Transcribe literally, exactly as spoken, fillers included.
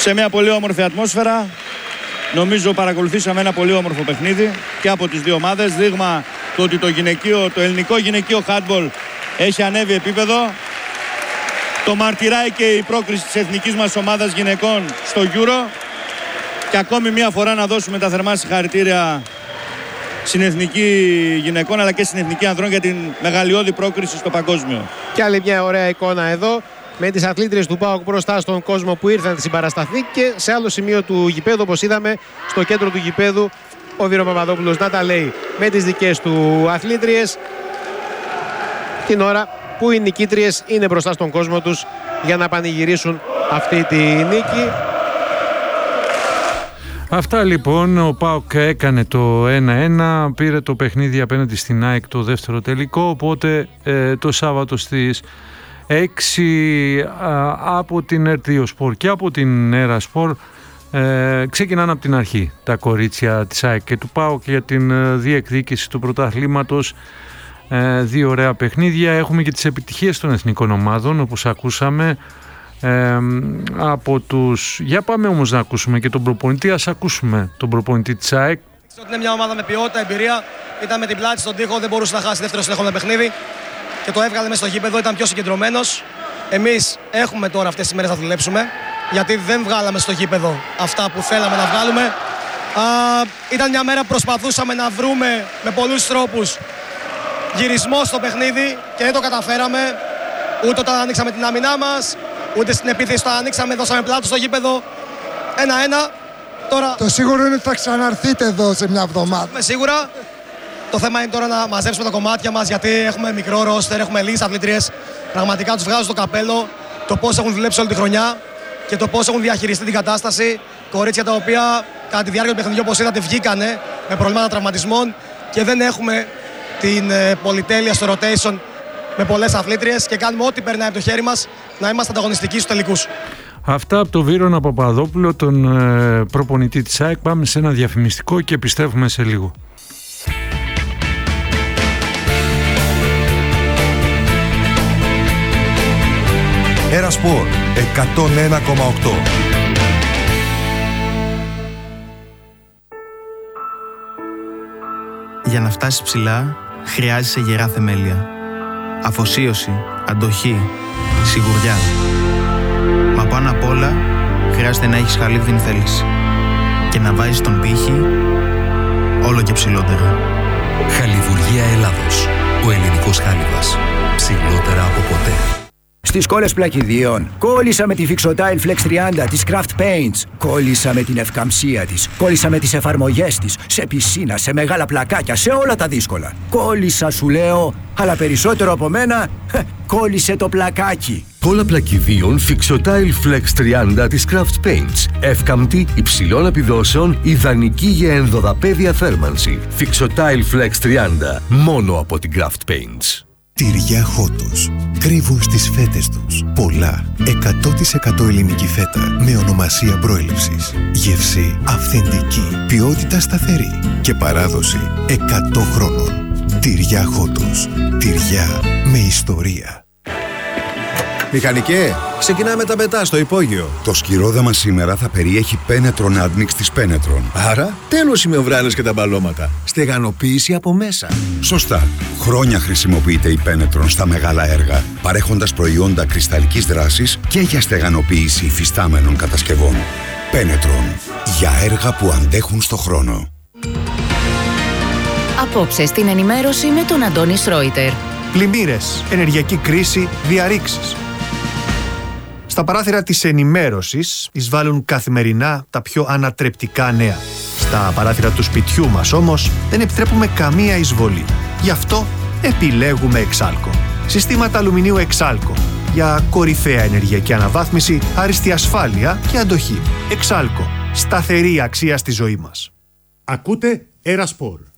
σε μια πολύ όμορφη ατμόσφαιρα. Νομίζω παρακολουθήσαμε ένα πολύ όμορφο παιχνίδι και από τις δύο ομάδες. Δείγμα το ότι το, γυναικείο, το ελληνικό γυναικείο handball έχει ανέβει επίπεδο. Το μαρτυράει και η πρόκριση της εθνικής μας ομάδας γυναικών στο Euro. Και ακόμη μια φορά να δώσουμε τα θερμά συγχαρητήρια στην εθνική γυναικών αλλά και στην εθνική ανδρών για την μεγαλειώδη πρόκριση στο παγκόσμιο. Και άλλη μια ωραία εικόνα εδώ με τις αθλήτριες του ΠΑΟΚ μπροστά στον κόσμο που ήρθαν να τη συμπαρασταθεί και σε άλλο σημείο του γηπέδου, όπως είδαμε στο κέντρο του γηπέδου, ο Βύρο Παπαδόπουλος να τα λέει με τις δικές του αθλήτριες την ώρα που οι νικήτριες είναι μπροστά στον κόσμο τους για να πανηγυρίσουν αυτή τη νίκη. Αυτά λοιπόν, ο ΠΑΟΚ έκανε το ένα ένα, πήρε το παιχνίδι απέναντι στην ΑΕΚ το δεύτερο τελικό, οπότε ε, το Σάββατο στις έξι α, από την ερ δύο Sport και από την Έρα Sport ε, ξεκινάνε από την αρχή τα κορίτσια της ΑΕΚ και του ΠΑΟΚ για την ε, διεκδίκηση του πρωταθλήματος. Ε, δύο ωραία παιχνίδια, έχουμε και τις επιτυχίες των εθνικών ομάδων όπως ακούσαμε. Ε, από τους... Για πάμε όμως να ακούσουμε και τον προπονητή. Ας ακούσουμε τον προπονητή της ΑΕΚ. Είναι μια ομάδα με ποιότητα, εμπειρία. Ήταν με την πλάτη στον τοίχο, δεν μπορούσε να χάσει δεύτερο συνεχόμενο παιχνίδι. Και το έβγαλε μέσα στο γήπεδο, ήταν πιο συγκεντρωμένος. Εμείς έχουμε τώρα αυτές τις μέρες να δουλέψουμε. Γιατί δεν βγάλαμε στο γήπεδο αυτά που θέλαμε να βγάλουμε. Α, ήταν μια μέρα που προσπαθούσαμε να βρούμε με πολλούς τρόπους γυρισμό στο παιχνίδι και δεν το καταφέραμε. Ούτε όταν ανοίξαμε την άμυνά μας, ούτε στην επίθεση όταν ανοίξαμε, δώσαμε πλάτο στο γήπεδο. Ένα-ένα. Τώρα... Το σίγουρο είναι ότι θα ξαναρθείτε εδώ σε μια εβδομάδα. Είμαι σίγουρα. Το θέμα είναι τώρα να μαζέψουμε τα κομμάτια μας, γιατί έχουμε μικρό ρόστερ, έχουμε λίγες αθλήτριες. Πραγματικά τους βγάζω στο καπέλο το πώς έχουν δουλέψει όλη τη χρονιά και το πώς έχουν διαχειριστεί την κατάσταση. Κορίτσια τα οποία κατά τη διάρκεια του παιχνιδιού, όπως είδατε, βγήκανε με προβλήματα τραυματισμών και δεν έχουμε την ε, πολυτέλεια στο rotation με πολλές αθλήτριες και κάνουμε ό,τι περνάει από το χέρι μας να είμαστε ανταγωνιστικοί στους τελικούς. Αυτά από τον Βύρονα Παπαδόπουλο, τον ε, προπονητή της ΑΕΚ. Πάμε σε ένα διαφημιστικό και επιστρέφουμε σε λίγο. Έρα Σπορ εκατόν ένα κόμμα οκτώ. Για να φτάσεις ψηλά, χρειάζεσαι γερά θεμέλια. Αφοσίωση, αντοχή, σιγουριά. Μα πάνω απ' όλα, χρειάζεται να έχεις χαλίβδινη θέληση και να βάζεις τον πύχη όλο και ψηλότερα. Χαλιβουργία Ελλάδος. Ο ελληνικός χάλιβας. Ψηλότερα από ποτέ. Στις κόλλες πλακιδίων, κόλλησα με τη Fixotile Flex τριάντα της Craft Paints. Κόλλησα με την ευκαμψία της. Κόλλησα με τις εφαρμογές της. Σε πισίνα, σε μεγάλα πλακάκια, σε όλα τα δύσκολα. Κόλλησα σου λέω, αλλά περισσότερο από μένα, κόλλησε το πλακάκι. Κόλλα πλακιδίων Fixotile Flex τριάντα της Craft Paints. Εύκαμπτη, υψηλών επιδόσεων, ιδανική για ενδοδαπέδια θέρμανση. Fixotile Flex τριάντα, μόνο από την Craft Paints. Τυριά Χότος. Κρύβουν στις φέτες τους πολλά. εκατό τοις εκατό ελληνική φέτα με ονομασία προέλευσης. Γεύση αυθεντική. Ποιότητα σταθερή. Και παράδοση εκατό χρόνων. Τυριά Χότος. Τυριά με ιστορία. Μηχανικέ, ξεκινάμε τα πετά στο υπόγειο. Το σκυρόδεμα σήμερα θα περιέχει Penetron Admix της Penetron. Άρα, τέλος οι μεμβράνες και τα μπαλώματα. Στεγανοποίηση από μέσα. Σωστά. Χρόνια χρησιμοποιείται η Penetron στα μεγάλα έργα, παρέχοντας προϊόντα κρυσταλλικής δράσης και για στεγανοποίηση υφιστάμενων κατασκευών. Penetron. Για έργα που αντέχουν στο χρόνο. Απόψε στην ενημέρωση με τον Αντώνη Σρόιτερ. Πλημμύρες, ενεργειακή κρίση, διαρρήξεις. Στα παράθυρα της ενημέρωσης εισβάλλουν καθημερινά τα πιο ανατρεπτικά νέα. Στα παράθυρα του σπιτιού μας όμως δεν επιτρέπουμε καμία εισβολή. Γι' αυτό επιλέγουμε Εξάλκο. Συστήματα αλουμινίου Εξάλκο. Για κορυφαία ενεργειακή αναβάθμιση, άριστη ασφάλεια και αντοχή. Εξάλκο. Σταθερή αξία στη ζωή μας. Ακούτε Έρα Σπορ.